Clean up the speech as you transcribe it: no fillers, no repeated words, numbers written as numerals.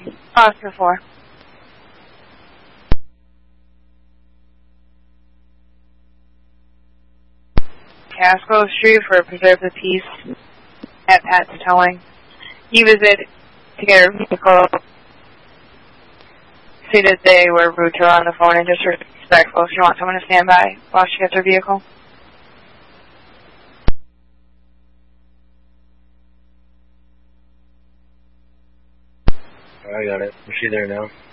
Oscar 4. Casco Street for Preserve the Peace at Pat's Towing. You visit to get a vehicle. See that they were rude to her on the phone and disrespectful. She wants someone to stand by while she gets her vehicle. I got it. Is she there now?